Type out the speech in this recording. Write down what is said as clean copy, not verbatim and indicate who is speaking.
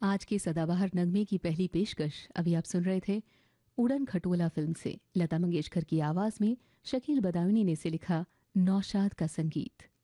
Speaker 1: आज के सदाबहार नगमे की पहली पेशकश अभी आप सुन रहे थे उड़न खटोला फिल्म से लता मंगेशकर की आवाज में शकील बदायूनी ने इसे लिखा नौशाद का संगीत।